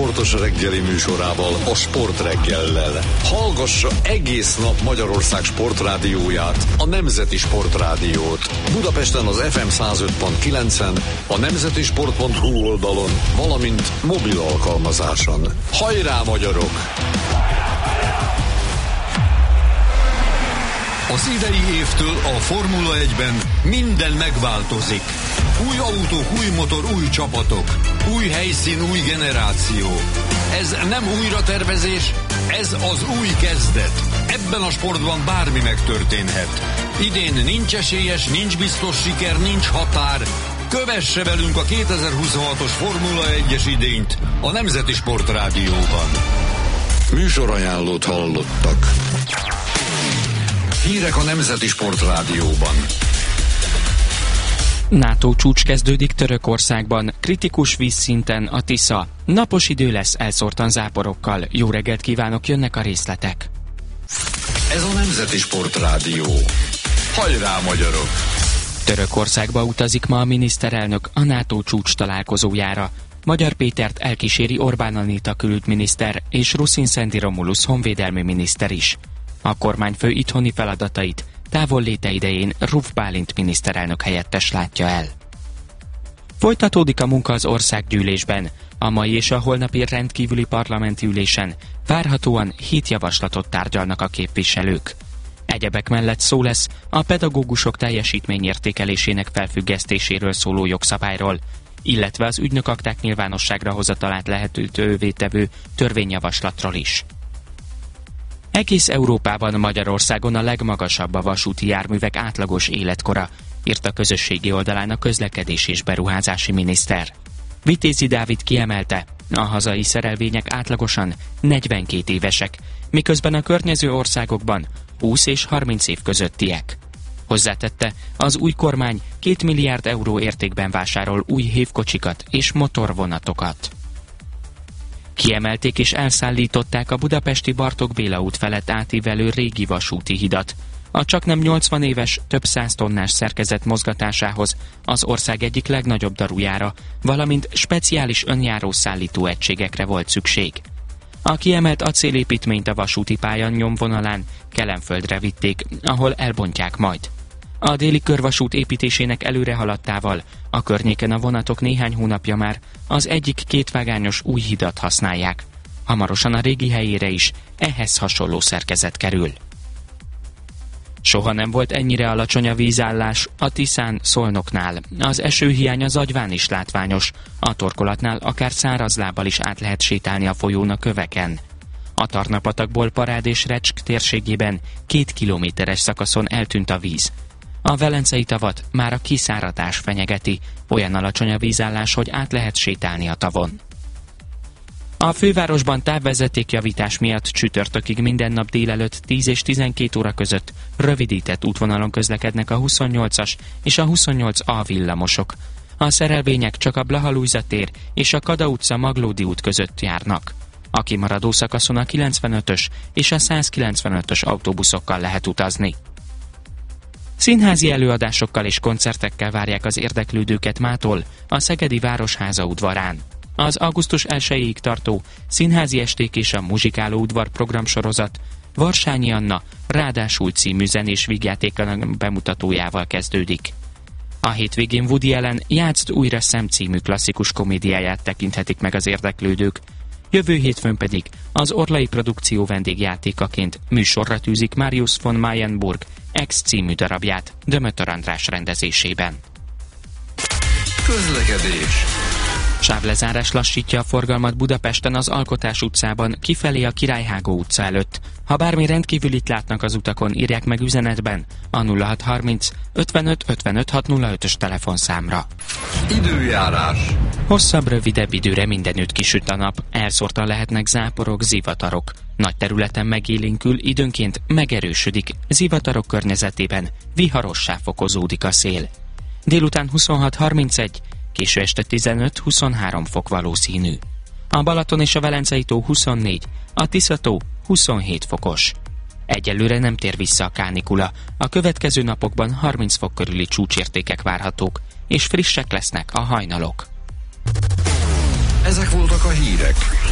sportos reggeli műsorával, a Sportreggellel. Hallgassa egész nap Magyarország sportrádióját, a Nemzeti Sportrádiót. Budapesten az FM 105.9-en, a nemzetisport.hu oldalon, valamint mobil alkalmazáson. Hajrá, magyarok! Az idei évtől a Formula 1-ben minden megváltozik. Új autók, új motor, új csapatok. Új helyszín, új generáció. Ez nem újratervezés, ez az új kezdet. Ebben a sportban bármi megtörténhet. Idén nincs esélyes, nincs biztos siker, nincs határ. Kövesse velünk a 2026-os Formula 1-es idényt a Nemzeti Sportrádióban. Műsorajánlót hallottak. Hírek a Nemzeti Sportrádióban. NATO csúcs kezdődik Törökországban, kritikus vízszinten a Tisza. Napos idő lesz elszórtan záporokkal. Jó reggelt kívánok, jönnek a részletek. Ez a Nemzeti Sportrádió. Hajrá, magyarok! Törökországba utazik ma a miniszterelnök a NATO csúcs találkozójára. Magyar Pétert elkíséri Orbán Anita külügyminiszter és Ruszin Szendi Romulus honvédelmi miniszter is. A kormányfő itthoni feladatait távolléte idején Ruf Bálint miniszterelnök helyettes látja el. Folytatódik a munka az országgyűlésben. A mai és a holnapi rendkívüli parlamenti ülésen várhatóan 7 javaslatot tárgyalnak a képviselők. Egyebek mellett szó lesz a pedagógusok teljesítményértékelésének felfüggesztéséről szóló jogszabályról, illetve az ügynökakták nyilvánosságra hozatalát lehetővé tevő törvényjavaslatról is. Egész Európában, Magyarországon a legmagasabb a vasúti járművek átlagos életkora, írt a közösségi oldalán a közlekedés és beruházási miniszter. Vitézi Dávid kiemelte, a hazai szerelvények átlagosan 42 évesek, miközben a környező országokban 20 és 30 év közöttiek. Hozzátette, az új kormány 2 milliárd euró értékben vásárol új hévkocsikat és motorvonatokat. Kiemelték és elszállították a budapesti Bartók Béla út felett átívelő régi vasúti hidat. A csaknem 80 éves, több 100 tonnás szerkezet mozgatásához az ország egyik legnagyobb darujára, valamint speciális önjáró szállító egységekre volt szükség. A kiemelt acélépítményt a vasúti pálya nyomvonalán Kelenföldre vitték, ahol elbontják majd. A déli körvasút építésének előrehaladtával a környéken a vonatok néhány hónapja már az egyik kétvágányos új hidat használják. Hamarosan a régi helyére is ehhez hasonló szerkezet kerül. Soha nem volt ennyire alacsony a vízállás a Tiszán Szolnoknál. Az esőhiány az Agyván is látványos. A torkolatnál akár száraz lábbal is át lehet sétálni a folyón a köveken. A Tarna-patakból Parád és Recsk térségében 2 kilométeres szakaszon eltűnt a víz. A Velencei tavat már a kiszáradás fenyegeti, olyan alacsony a vízállás, hogy át lehet sétálni a tavon. A fővárosban távvezetékjavítás miatt csütörtökig minden nap délelőtt 10 és 12 óra között rövidített útvonalon közlekednek a 28-as és a 28A villamosok. A szerelvények csak a Blaha Lujza tér és a Kada utca Maglódi út között járnak. A kimaradó szakaszon a 95-ös és a 195-ös autóbuszokkal lehet utazni. Színházi előadásokkal és koncertekkel várják az érdeklődőket mától a Szegedi Városháza udvarán. Az augusztus 1-ig tartó Színházi esték és a Muzsikáló udvar programsorozat Varsányi Anna Ráadásul című zenés vígjátékának bemutatójával kezdődik. A hétvégén Woody Allen Játszd újra Sam című klasszikus komédiáját tekinthetik meg az érdeklődők. Jövő hétfőn pedig az Orlai produkció vendégjátékaként műsorra tűzik Marius von Mayenburg X című darabját Dömötör András rendezésében. Közlekedés. Sávlezárás lassítja a forgalmat Budapesten az Alkotás utcában kifelé a Királyhágó utca előtt. Ha bármi rendkívülit látnak az utakon, írják meg üzenetben a 0630 55 55 605-ös telefonszámra. Időjárás. Hosszabb, rövidebb időre mindenütt kisüt a nap, elszórtan lehetnek záporok, zivatarok. Nagy területen megélénkül, időnként megerősödik, zivatarok környezetében viharossá fokozódik a szél. Délután 26-31, késő este 15-23 fok valószínű. A Balaton és a Velencei tó 24, a Tisza-tó 27 fokos. Egyelőre nem tér vissza a kánikula, a következő napokban 30 fok körüli csúcsértékek várhatók, és frissek lesznek a hajnalok. Ezek voltak a hírek.